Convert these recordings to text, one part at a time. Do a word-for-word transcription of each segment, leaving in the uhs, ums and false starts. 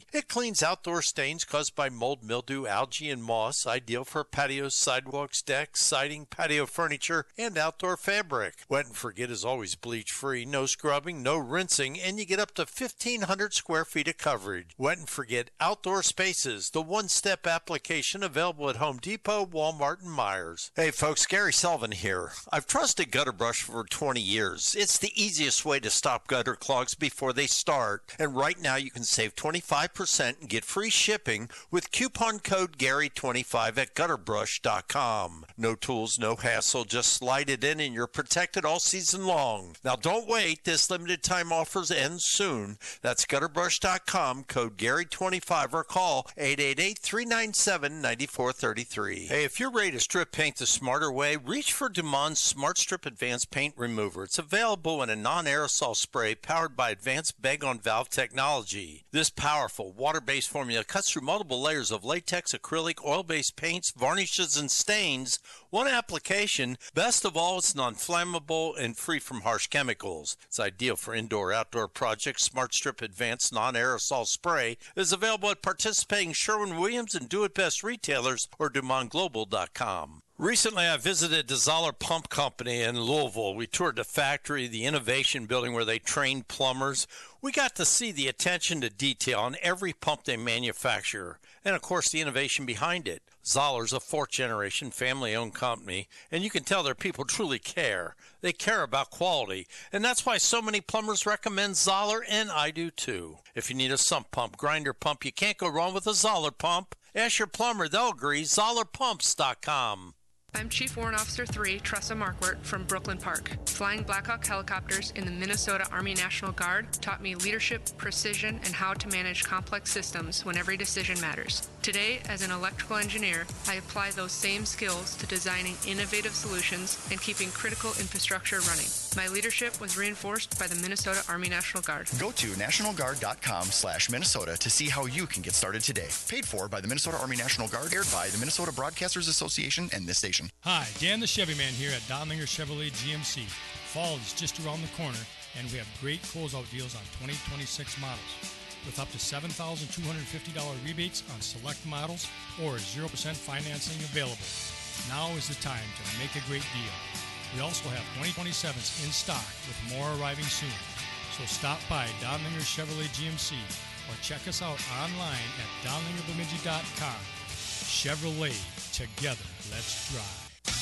It cleans outdoor stains caused by mold, mildew, algae, and moss, ideal for patios, sidewalks, decks, siding, patio furniture, and outdoor fabric. Wet and Forget is always bleach-free, no scrubbing, no rinsing, and you get up to fifteen hundred square feet of coverage. Wet and Forget Outdoor Spaces, the one-step application available at Home Depot, Walmart, and Myers. Hey folks, Gary Sullivan here. I've trusted Gutter Brush for twenty years. It's the easiest way to stop gutter clogs before they start. And right now you can save twenty-five percent and get free shipping with coupon code Gary twenty-five at gutter brush dot com. No tools, no hassle, just slide it in and you're protected all season long. Now don't wait, this limited time offers end soon. That's gutter brush dot com, code Gary twenty-five, or call eight eight eight, three nine seven, nine four three three. Hey, if you're ready to strip paint the smarter way, reach for Dumond's Smart Strip Advanced Paint Remover. It's available in a non-aerosol spray powered by advanced bag-on-valve technology. This powerful water-based formula cuts through multiple layers of latex, acrylic, oil-based paints, varnishes, and stains. One application. Best of all, it's non-flammable and free from harsh chemicals. It's ideal for indoor-outdoor projects. Smart Strip Advanced Non-Aerosol Spray is available at participating Sherwin-Williams and Do-It-Best retailers or Dumont Global dot com. Recently, I visited the Zoller Pump Company in Louisville. We toured the factory, the innovation building where they train plumbers. We got to see the attention to detail on every pump they manufacture, and of course the innovation behind it. Zoller's a fourth-generation family-owned company, and you can tell their people truly care. They care about quality, and that's why so many plumbers recommend Zoller, and I do too. If you need a sump pump, grinder pump, you can't go wrong with a Zoller pump. Ask your plumber, they'll agree. Zoller Pumps dot com. I'm Chief Warrant Officer three, Tressa Markwart from Brooklyn Park. Flying Black Hawk helicopters in the Minnesota Army National Guard taught me leadership, precision, and how to manage complex systems when every decision matters. Today, as an electrical engineer, I apply those same skills to designing innovative solutions and keeping critical infrastructure running. My leadership was reinforced by the Minnesota Army National Guard. Go to national guard dot com slash Minnesota to see how you can get started today. Paid for by the Minnesota Army National Guard, aired by the Minnesota Broadcasters Association and this station. Hi, Dan the Chevy Man here at Donlinger Chevrolet G M C. Fall is just around the corner, and we have great closeout deals on twenty twenty-six models, with up to seven thousand two hundred fifty dollars rebates on select models or zero percent financing available. Now is the time to make a great deal. We also have twenty twenty-sevens in stock with more arriving soon. So stop by Donlinger Chevrolet G M C or check us out online at donlinger bemidji dot com. Chevrolet, together, let's drive.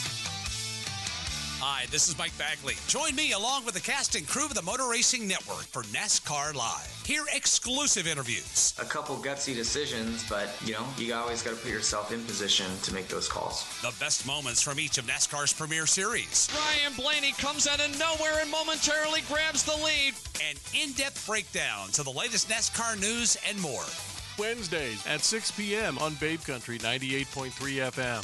Hi, this is Mike Bagley. Join me along with the cast and crew of the Motor Racing Network for NASCAR Live. Hear exclusive interviews. A couple gutsy decisions, but, you know, you always got to put yourself in position to make those calls. The best moments from each of NASCAR's premier series. Ryan Blaney comes out of nowhere and momentarily grabs the lead. And in-depth breakdowns of the latest NASCAR news and more. Wednesdays at six p.m. on Babe Country ninety-eight point three F M.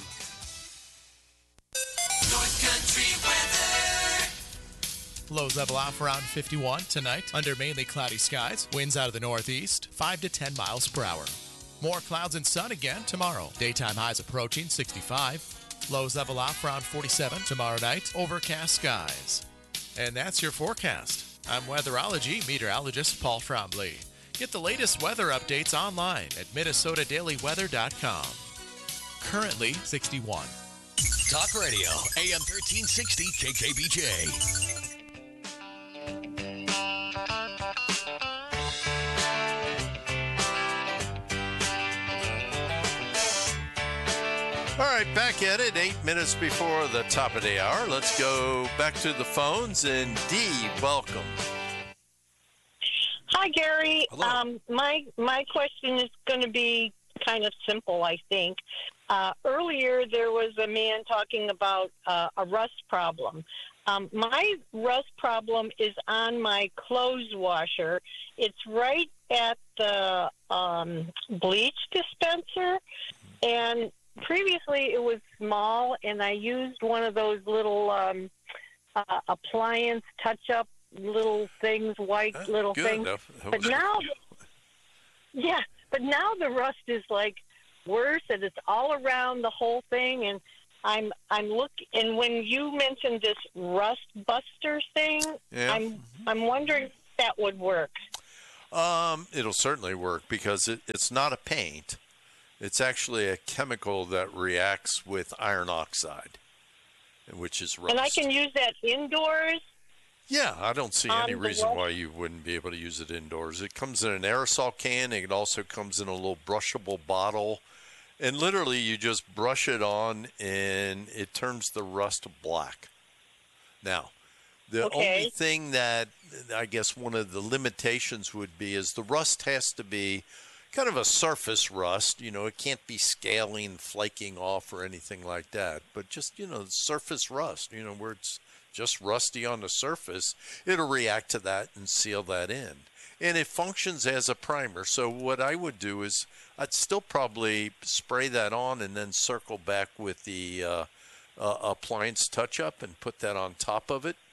North Country weather. Lows level off around fifty-one tonight under mainly cloudy skies. Winds out of the northeast, five to ten miles per hour. More clouds and sun again tomorrow. Daytime highs approaching sixty-five. Lows level off around forty-seven tomorrow night. Overcast skies. And that's your forecast. I'm weatherology meteorologist Paul Trombley. Get the latest weather updates online at minnesota daily weather dot com. Currently sixty-one. Talk Radio, A M thirteen sixty K K B J. All right, back at it, eight minutes before the top of the hour. Let's go back to the phones. And Dee, welcome. Hi, Gary. Um, my my question is going to be kind of simple, I think. Uh, earlier, there was a man talking about uh, a rust problem. Um, my rust problem is on my clothes washer. It's right at the um, bleach dispenser, and previously it was small, and I used one of those little um, uh, appliance touch-up little things, white uh, little things. Enough. But now, yeah, but now the rust is like worse, and it's all around the whole thing. And I'm I'm looking. And when you mentioned this rust buster thing, yeah. I'm I'm wondering if that would work. Um, it'll certainly work because it, it's not a paint. It's actually a chemical that reacts with iron oxide, which is rust. And I can use that indoors? Yeah, I don't see any Um, reason well- why you wouldn't be able to use it indoors. It comes in an aerosol can. It also comes in a little brushable bottle. And literally, you just brush it on, and it turns the rust black. Now, the Okay. only thing that I guess one of the limitations would be is the rust has to be kind of a surface rust. You know, it can't be scaling, flaking off, or anything like that. But just, you know, surface rust, you know, where it's just rusty on the surface, it'll react to that and seal that in. And it functions as a primer. So what I would do is I'd still probably spray that on and then circle back with the uh, uh, appliance touch-up and put that on top of it.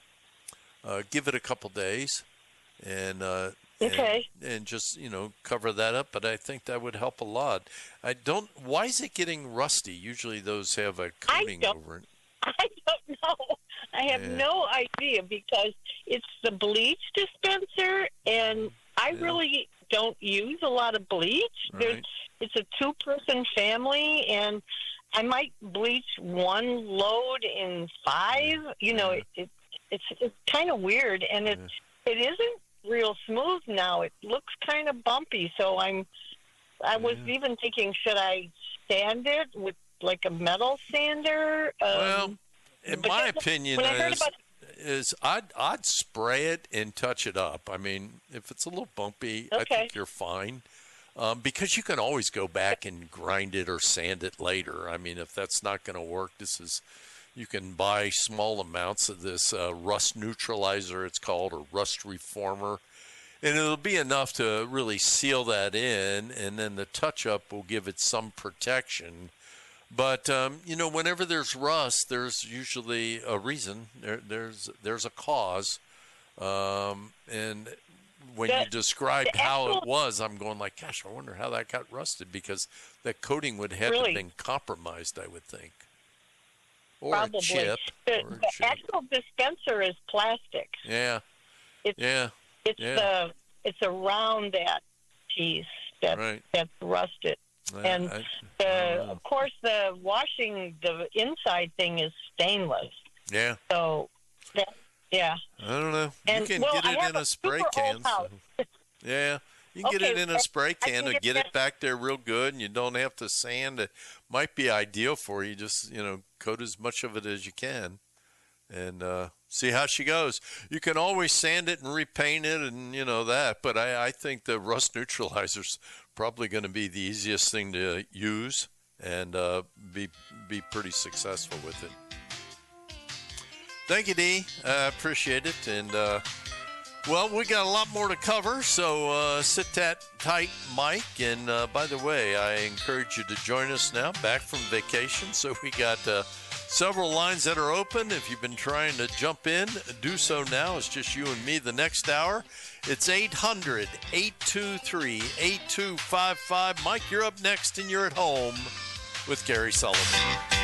Uh, give it a couple days and, uh, Okay. and and just, you know, cover that up. But I think that would help a lot. I don't. Why is it getting rusty? Usually those have a coating don't- over it. I don't know. I have Yeah. no idea because it's the bleach dispenser, and I Yeah. really don't use a lot of bleach. There's, Right. it's a two-person family, and I might bleach one load in five. You know, it, it it's it's kind of weird, and it it isn't real smooth now. It looks kind of bumpy. So I'm I was Yeah. even thinking, should I sand it with like a metal sander? Um, Well, in but my then opinion when I heard is about- is I'd I'd spray it and touch it up. I mean, if it's a little bumpy, I Okay. think you're fine. Um, because you can always go back and grind it or sand it later. I mean, if that's not going to work, this is you can buy small amounts of this uh, rust neutralizer, it's called, or rust reformer, and it'll be enough to really seal that in, and then the touch-up will give it some protection. But um, you know, whenever there's rust, there's usually a reason. There, there's there's a cause, um, and when The- you described the how it actual- was, I'm going like, gosh, I wonder how that got rusted because that coating would have to Really? have been compromised, I would think, or Probably. a chip. The, or a the chip. actual dispenser is plastic. Yeah, It's yeah, it's yeah. the it's around that piece that right. that's rusted. I- And I- I the, don't know. of course, the washing the inside thing is stainless. Yeah, So that yeah. I don't know. And, you can well, get I it have in a a spray super can. old house. so- Yeah, you can get Okay, it in a I- spray I can can to get get that- it back there real good, and you don't have to sand it. Might be ideal for you. Just, you know, coat as much of it as you can, and uh, see how she goes. You can always sand it and repaint it, and you know that. But I, I think the rust neutralizer's probably going to be the easiest thing to use, and uh, be be pretty successful with it. Thank you, Dee. I appreciate it. And, uh, well, we got a lot more to cover, so uh, sit that tight, Mike. And, uh, by the way, I encourage you to join us now, back from vacation. So we got uh, several lines that are open. If you've been trying to jump in, do so now. It's just you and me the next hour. It's eight hundred, eight two three, eight two five five. Mike, you're up next, and you're at home with Gary Sullivan.